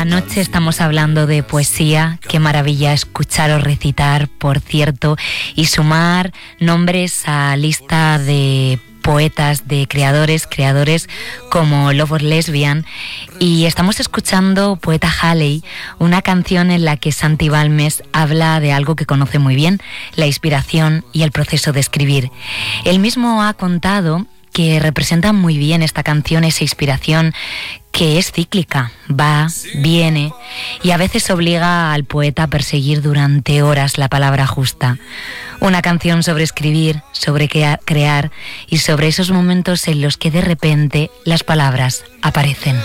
noche estamos hablando de poesía. Qué maravilla escucharos recitar, por cierto, y sumar nombres a lista de poetas, de creadores como Lovers Lesbian. Y estamos escuchando Poeta Halley, una canción en la que Santi Balmes habla de algo que conoce muy bien, la inspiración y el proceso de escribir. Él mismo ha contado que representa muy bien esta canción, esa inspiración que es cíclica, va, viene y a veces obliga al poeta a perseguir durante horas la palabra justa. Una canción sobre escribir, sobre crear y sobre esos momentos en los que de repente las palabras aparecen.